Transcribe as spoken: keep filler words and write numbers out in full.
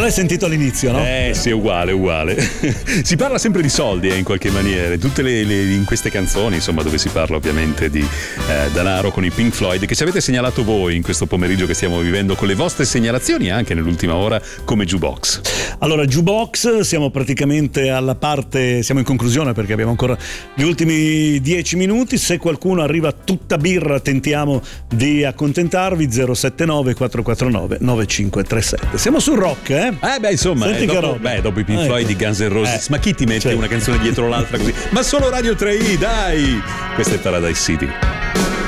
l'hai sentito all'inizio, no? Eh sì, è uguale, uguale. Si parla sempre di soldi, eh, in qualche maniera. Tutte le, le in queste canzoni, insomma, dove si parla ovviamente di eh, denaro con i Pink Floyd, che ci avete segnalato voi in questo pomeriggio che stiamo vivendo con le vostre segnalazioni anche nell'ultima ora come Jukebox. Allora, Jukebox, siamo praticamente alla parte, siamo in conclusione perché abbiamo ancora gli ultimi dieci minuti. Se qualcuno arriva tutta birra, tentiamo di accontentarvi. Zero sette nove quattro quattro nove nove cinque tre sette. Siamo sul rock, eh? Eh beh, insomma, Senti eh, che dopo, roba. beh, dopo i Pink Ecco. Floyd di Guns N' Roses, Eh, ma chi ti mette certo. una canzone dietro l'altra così? Ma solo Radio tre i, dai! Questa è Paradise City.